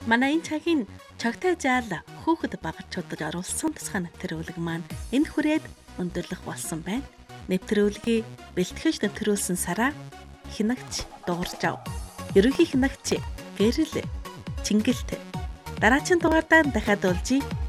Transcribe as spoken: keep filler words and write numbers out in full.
Манай энэ цагийн чогтой жаал хүүхэд багчуудад оруулсан тусгай нэвтрүүлэг маань энэ хүрээд өндөрлөх болсон байна. Нэвтрүүлгийг бэлтгэж нэвтрүүлсэн Сара хинагч дуурж ав. Ерөнхий хинагч Гэрэл Чингэлт дараагийн дугаардаа дахиад уулзъя.